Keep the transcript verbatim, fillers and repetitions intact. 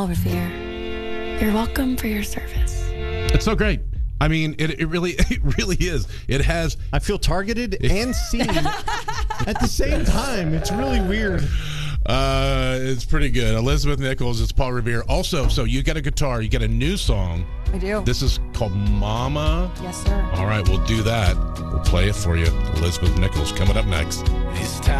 Revere, you're welcome for your service. It's so great. I mean, it, it really it really is. It has... I feel targeted and seen at the same time. It's really weird. Uh, it's pretty good. Elizabeth Nichols, it's Paul Revere. Also, so you got a guitar, you got a new song. I do. This is called Mama. Yes, sir. All right, we'll do that. We'll play it for you. Elizabeth Nichols coming up next. It's time.